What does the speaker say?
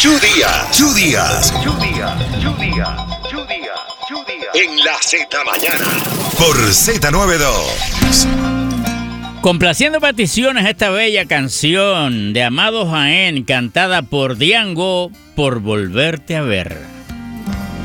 Chu Díaz. En la Z Mañana. Por Z92. Complaciendo peticiones, esta bella canción de Amado Jaén, cantada por Diango, Por Volverte a Ver.